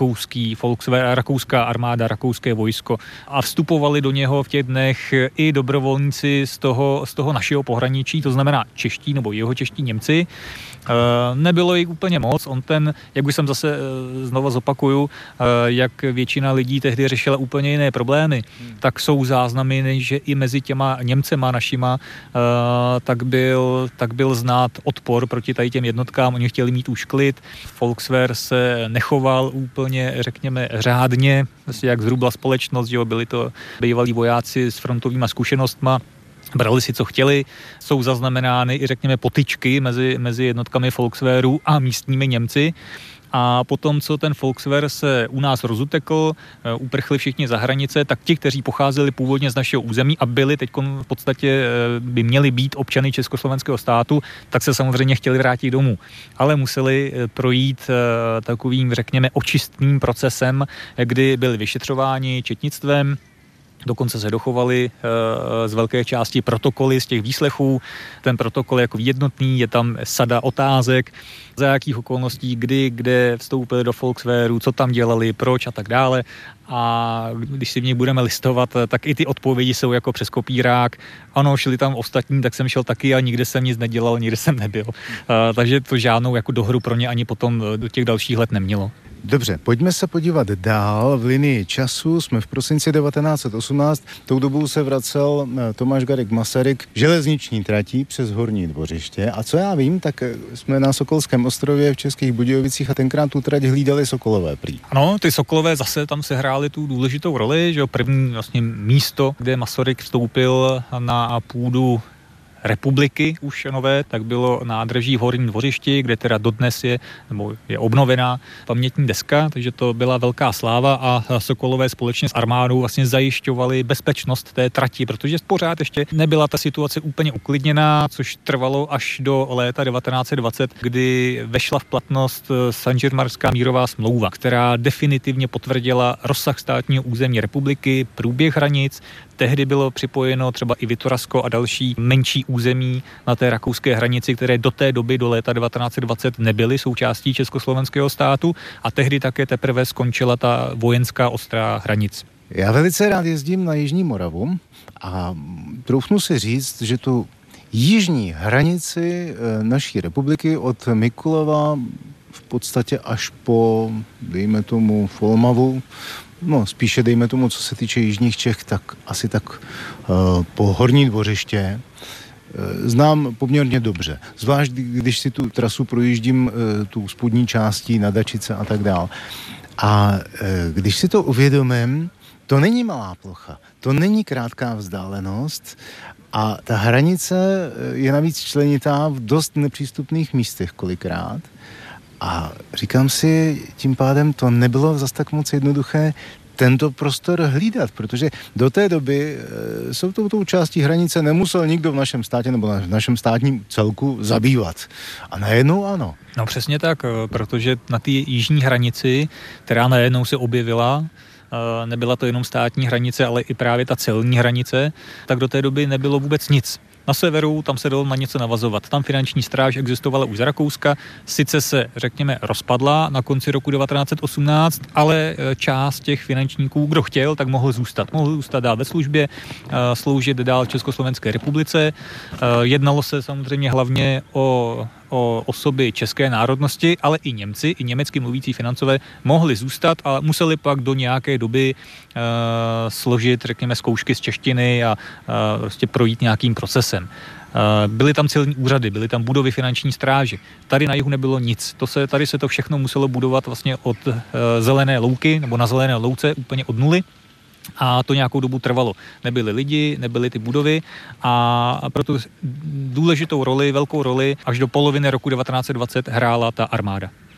rakouská armáda, rakouské vojsko a vstupovali do něho v těch dnech i dobrovolníci z toho našeho pohraničí, to znamená čeští nebo jihočeští Němci. Nebylo jich úplně moc, jak už jsem zase znova zopakuju, jak většina lidí tehdy řešila úplně jiné problémy, tak jsou záznamy, že i mezi těma Němcema našima tak byl znát odpor proti tady těm jednotkám, oni chtěli mít už klid, Volkswehr se nechoval úplně, řekněme, řádně, jak zhruba společnost, že jo, byli to bývalí vojáci s frontovýma zkušenostma, brali si, co chtěli, jsou zaznamenány i, řekněme, potyčky mezi jednotkami Volkswehru a místními Němci. A potom, co ten Volkswehr se u nás rozutekl, uprchli všichni za hranice, tak ti, kteří pocházeli původně z našeho území a byli teď v podstatě by měli být občany Československého státu, tak se samozřejmě chtěli vrátit domů. Ale museli projít takovým, řekněme, očistným procesem, kdy byli vyšetřováni četnictvem. Dokonce se dochovaly z velké části protokoly z těch výslechů. Ten protokol je jako jednotný, je tam sada otázek, za jakých okolností, kdy, kde vstoupili do Volkswehru, co tam dělali, proč a tak dále. A když si v nich budeme listovat, tak i ty odpovědi jsou jako přes kopírák. Ano, šli tam ostatní, tak jsem šel taky a nikde jsem nic nedělal, nikde jsem nebyl. Takže to žádnou jako dohru pro ně ani potom do těch dalších let nemělo. Dobře, pojďme se podívat dál v linii času. Jsme v prosinci 1918. Tou dobou se vracel Tomáš Garrigue Masaryk železniční tratí přes Horní Dvořiště. A co já vím, tak jsme na Sokolském ostrově v Českých Budějovicích a tenkrát tu trať hlídali Sokolové prý. Ano, ty Sokolové zase tam se hráli tu důležitou roli, že první vlastně místo, kde Masaryk vstoupil na půdu republiky už nové, tak bylo nádraží v Horním Dvořišti, kde teda dodnes je obnovená pamětní deska, takže to byla velká sláva a Sokolové společně s armádou vlastně zajišťovali bezpečnost té trati, protože pořád ještě nebyla ta situace úplně uklidněná, což trvalo až do léta 1920, kdy vešla v platnost Saint-Germanská mírová smlouva, která definitivně potvrdila rozsah státního území republiky, průběh hranic. Tehdy bylo připojeno třeba i Vitorazko a další menší území na té rakouské hranici, které do té doby, do léta 1920, nebyly součástí Československého státu a tehdy také teprve skončila ta vojenská ostrá hranic. Já velice rád jezdím na Jižní Moravu a troufnu si říct, že tu jižní hranici naší republiky od Mikulova v podstatě až po, dejme tomu, Folmavu, spíše dejme tomu, co se týče jižních Čech, tak asi tak po Horní Dvořiště znám poměrně dobře. Zvlášť, když si tu trasu projíždím tu spodní částí na Dačice a tak dál. A když si to uvědomím, to není malá plocha, to není krátká vzdálenost a ta hranice je navíc členitá v dost nepřístupných místech kolikrát. A říkám si, tím pádem to nebylo zas tak moc jednoduché tento prostor hlídat, protože do té doby se tou částí hranice nemusel nikdo v našem státě nebo v našem státním celku zabývat. A najednou ano. No přesně tak, protože na té jižní hranici, která najednou se objevila, nebyla to jenom státní hranice, ale i právě ta celní hranice, tak do té doby nebylo vůbec nic. Na severu tam se dalo na něco navazovat. Tam finanční stráž existovala už z Rakouska, sice se, řekněme, rozpadla na konci roku 1918, ale část těch finančníků, kdo chtěl, tak mohl zůstat. Mohl zůstat dál ve službě, sloužit dál Československé republice. Jednalo se samozřejmě hlavně o osoby české národnosti, ale i Němci, i německy mluvící financové mohli zůstat a museli pak do nějaké doby složit, řekněme, zkoušky z češtiny a prostě projít nějakým procesem. Byly tam celní úřady, byly tam budovy finanční stráže. Tady na jihu nebylo nic. Tady se to všechno muselo budovat vlastně od zelené louky nebo na zelené louce úplně od nuly. A to nějakou dobu trvalo. Nebyli lidi, nebyly ty budovy a proto důležitou roli, velkou roli až do poloviny roku 1920 hrála ta armáda.